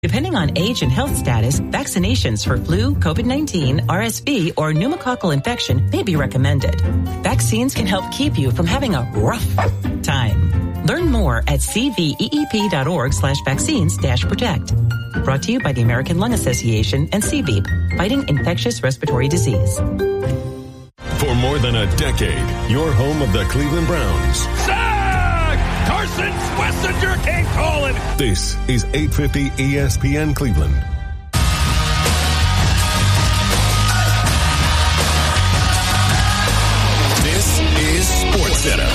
Depending on age and health status, vaccinations for flu, COVID-19, RSV, or pneumococcal infection may be recommended. Vaccines can help keep you from having a rough time. Learn more at cveep.org/vaccines-protect. Brought to you by the American Lung Association and CVEEP, fighting infectious respiratory disease. For more than a decade, your home of the Cleveland Browns. Sack! Carson Schlesinger came calling. This is 850 ESPN Cleveland. This is SportsCenter.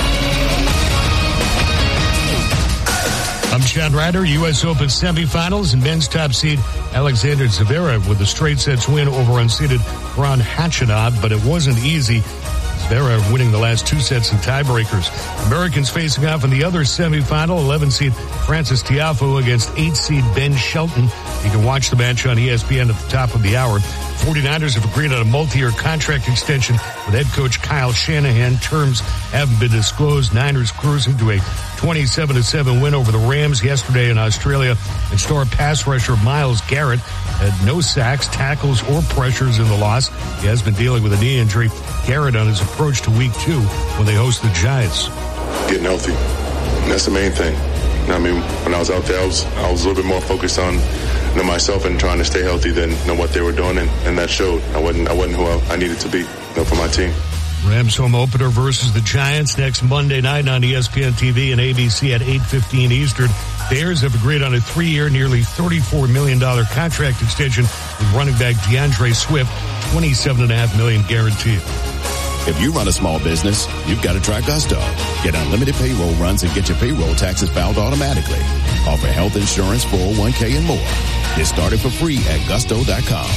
I'm Chad Ryder. U.S. Open semifinals and men's top seed Alexander Zverev with a straight sets win over unseeded Ron Khachanov, but it wasn't easy. Zverev winning the last two sets in tiebreakers. Americans facing off in the other semifinal, 11-seed Francis Tiafoe against 8-seed Ben Shelton. You can watch the match on ESPN at the top of the hour. 49ers have agreed on a multi-year contract extension with head coach Kyle Shanahan. Terms haven't been disclosed. Niners cruising to a 27-7 win over the Rams yesterday in Australia. And star pass rusher Myles Garrett had no sacks, tackles, or pressures in the loss. He has been dealing with a knee injury. Garrett on his approach to week 2 when they host the Giants. Getting healthy. And that's the main thing. You know, I mean, when I was out there, I was a little bit more focused on myself and trying to stay healthy than what they were doing, and that showed. I wasn't who I needed to be for my team. Rams home opener versus the Giants next Monday night on ESPN TV and ABC at 8:15 Eastern. Bears have agreed on a 3-year, nearly $34 million contract extension with running back DeAndre Swift, $27.5 million guaranteed. If you run a small business, you've got to try Gusto. Get unlimited payroll runs and get your payroll taxes filed automatically. Offer health insurance, 401k, and more. Get started for free at gusto.com.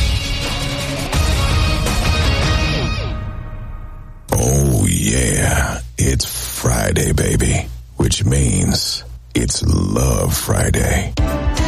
Oh, yeah. It's Friday, baby. Which means it's Love Friday.